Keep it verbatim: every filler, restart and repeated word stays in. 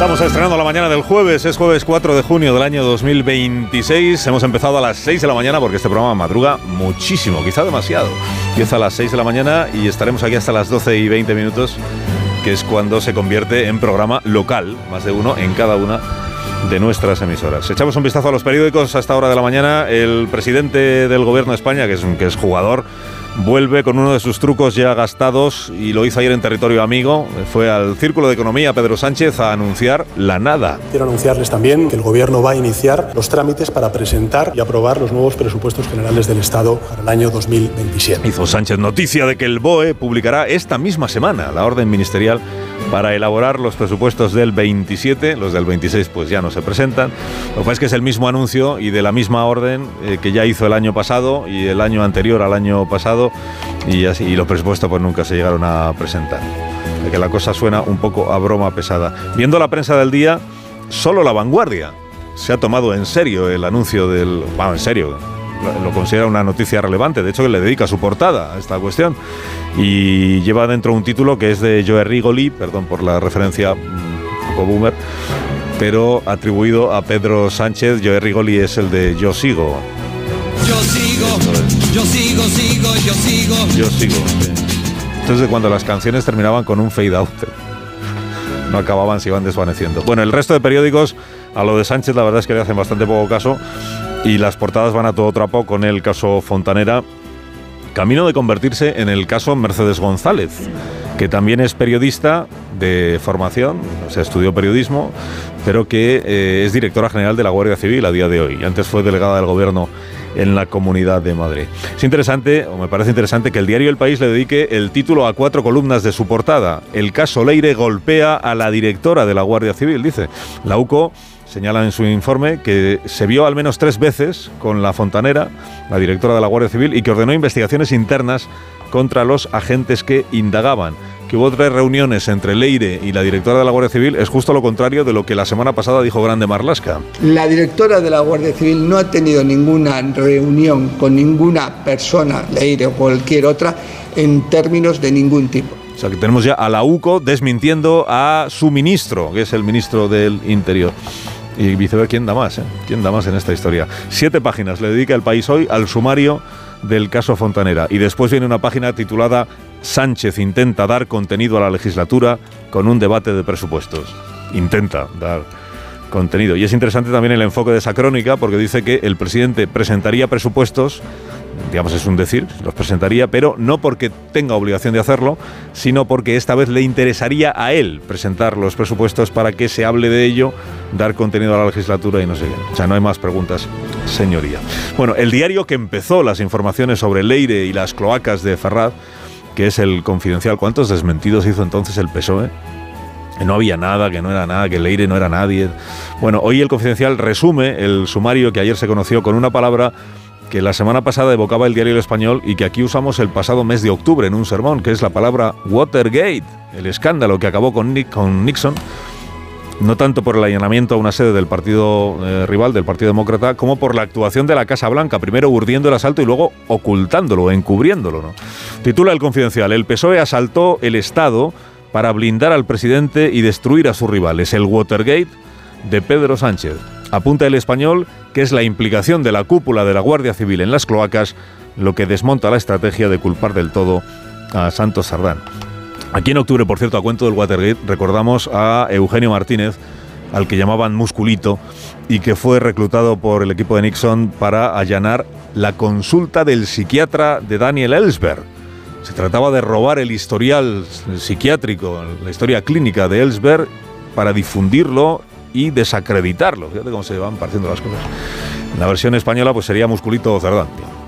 Estamos estrenando la mañana del jueves, es jueves cuatro de junio del año dos mil veintiséis. Hemos empezado a las seis de la mañana porque este programa madruga muchísimo, quizá demasiado. Empieza a las seis de la mañana y estaremos aquí hasta las doce y veinte minutos, que es cuando se convierte en programa local, más de uno en cada una de nuestras emisoras. Echamos un vistazo a los periódicos a esta hora de la mañana. El presidente del gobierno de España, que es, que es jugador, vuelve con uno de sus trucos ya gastados y lo hizo ayer en territorio amigo. Fue al Círculo de Economía Pedro Sánchez a anunciar la nada. Quiero anunciarles también que el Gobierno va a iniciar los trámites para presentar y aprobar los nuevos presupuestos generales del Estado para el año dos mil veintisiete. Hizo Sánchez noticia de que el B O E publicará esta misma semana la orden ministerial para elaborar los presupuestos del veintisiete. Los del veintiséis pues ya no se presentan. Lo que pasa es que es el mismo anuncio y de la misma orden eh, que ya hizo el año pasado y el año anterior al año pasado. Y, así, y los presupuestos pues nunca se llegaron a presentar. De que la cosa suena un poco a broma pesada. Viendo la prensa del día, solo La Vanguardia se ha tomado en serio el anuncio del... Bueno, en serio, lo, lo considera una noticia relevante. De hecho, que le dedica su portada a esta cuestión. Y lleva dentro un título que es de Joe Rigoli, perdón por la referencia un poco boomer, pero atribuido a Pedro Sánchez. Joe Rigoli es el de Yo sigo. Yo sigo, yo sigo, sigo, yo sigo. Yo sigo, sí. Entonces, cuando las canciones terminaban con un fade out, no acababan, se iban desvaneciendo. Bueno, el resto de periódicos, a lo de Sánchez, la verdad es que le hacen bastante poco caso y las portadas van a todo trapo con el caso Fontanera, camino de convertirse en el caso Mercedes González, que también es periodista de formación, o sea, estudió periodismo, pero que eh, es directora general de la Guardia Civil a día de hoy. Antes fue delegada del Gobierno en la Comunidad de Madrid. Es interesante, o me parece interesante, que el diario El País le dedique el título a cuatro columnas de su portada. El caso Leire golpea a la directora de la Guardia Civil, dice. La UCO señala en su informe que se vio al menos tres veces con la Fontanera, la directora de la Guardia Civil, y que ordenó investigaciones internas contra los agentes que indagaban. Que hubo tres reuniones entre Leire y la directora de la Guardia Civil es justo lo contrario de lo que la semana pasada dijo Grande Marlaska. La directora de la Guardia Civil no ha tenido ninguna reunión con ninguna persona, Leire o cualquier otra, en términos de ningún tipo. O sea que tenemos ya a la UCO desmintiendo a su ministro, que es el ministro del Interior. Y viceversa, ¿quién da más? Eh? ¿Quién da más en esta historia? Siete páginas le dedica El País hoy al sumario del caso Fontanera. Y después viene una página titulada Sánchez intenta dar contenido a la legislatura con un debate de presupuestos. Intenta dar contenido. Y es interesante también el enfoque de esa crónica porque dice que el presidente presentaría presupuestos, digamos es un decir, los presentaría, pero no porque tenga obligación de hacerlo, sino porque esta vez le interesaría a él presentar los presupuestos para que se hable de ello, dar contenido a la legislatura y no sé qué. O sea, no hay más preguntas, señoría. Bueno, el diario que empezó las informaciones sobre Leire y las cloacas de Ferraz, que es El Confidencial. ¿Cuántos desmentidos hizo entonces el P S O E? Que no había nada, que no era nada, que Leire no era nadie. Bueno, hoy El Confidencial resume el sumario que ayer se conoció con una palabra que la semana pasada evocaba el diario El Español y que aquí usamos el pasado mes de octubre en un sermón, que es la palabra Watergate, el escándalo que acabó con, Nick, con Nixon, no tanto por el allanamiento a una sede del partido eh, rival, del Partido Demócrata, como por la actuación de la Casa Blanca, primero urdiendo el asalto y luego ocultándolo, encubriéndolo, ¿no? Titula El Confidencial: el P S O E asaltó el Estado para blindar al presidente y destruir a sus rivales. El Watergate de Pedro Sánchez. Apunta El Español que es la implicación de la cúpula de la Guardia Civil en las cloacas lo que desmonta la estrategia de culpar del todo a Santos Sardán. Aquí en octubre, por cierto, a cuento del Watergate, recordamos a Eugenio Martínez, al que llamaban Musculito, y que fue reclutado por el equipo de Nixon para allanar la consulta del psiquiatra de Daniel Ellsberg. Se trataba de robar el historial psiquiátrico, la historia clínica de Ellsberg, para difundirlo y desacreditarlo. Fíjate cómo se van partiendo las cosas. En la versión española pues sería Musculito Cerdán.